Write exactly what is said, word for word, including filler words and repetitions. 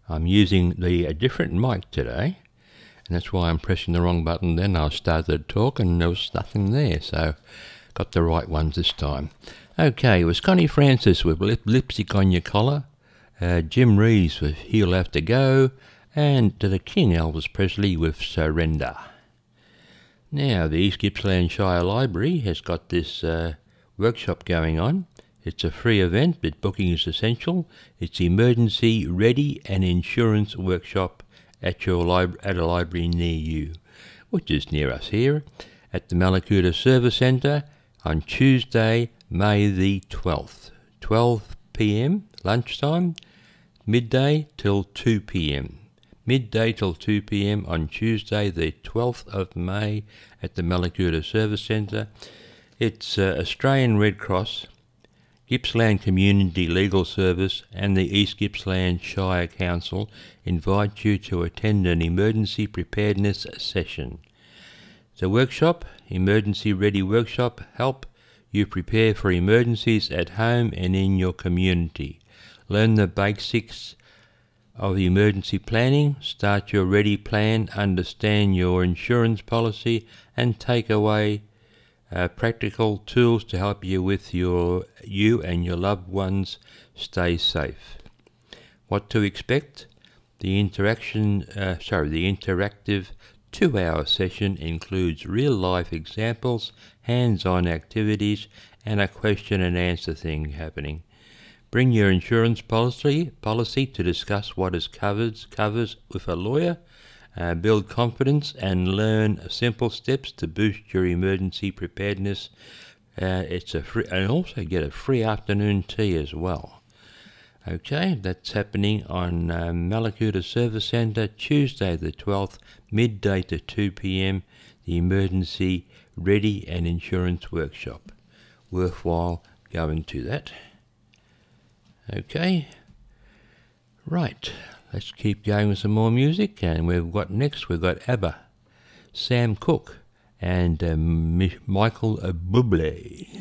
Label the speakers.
Speaker 1: I'm using the a different mic today, and that's why I'm pressing the wrong button. Then I started to talk and there was nothing there, so got the right ones this time. Okay, it was Connie Francis with Lip- Lipstick on Your Collar, uh, Jim Reeves with He'll Have to Go, and to the King, Elvis Presley with Surrender. Now, the East Gippsland Shire Library has got this uh, workshop going on. It's a free event, but booking is essential. It's Emergency Ready and Insurance Workshop at your lib- at a library near you, which is near us here, at the Malakuta Service Centre on Tuesday, May the twelfth, twelve p m lunchtime, midday till two p m Midday till two p m on Tuesday, the twelfth of May, at the Malakuta Service Centre. It's uh, Australian Red Cross, Gippsland Community Legal Service, and the East Gippsland Shire Council invite you to attend an emergency preparedness session. The workshop, Emergency Ready Workshop, help you prepare for emergencies at home and in your community. Learn the basics of emergency planning, start your ready plan, understand your insurance policy, and take away uh, practical tools to help you with your you and your loved ones stay safe. What to expect? The interaction, uh, sorry, the interactive two-hour session includes real-life examples, hands-on activities, and a question and answer thing happening. Bring your insurance policy policy to discuss what is covered covers with a lawyer. Uh, build confidence and learn simple steps to boost your emergency preparedness. Uh, it's a free, and also get a free afternoon tea as well. Okay, that's happening on uh, Malakuta Service Centre, Tuesday the twelfth, midday to two p m. The Emergency Ready and Insurance Workshop. Worthwhile going to that. Okay, right, let's keep going with some more music, and we've got next, we've got ABBA, Sam Cooke, and um, Michael Bublé.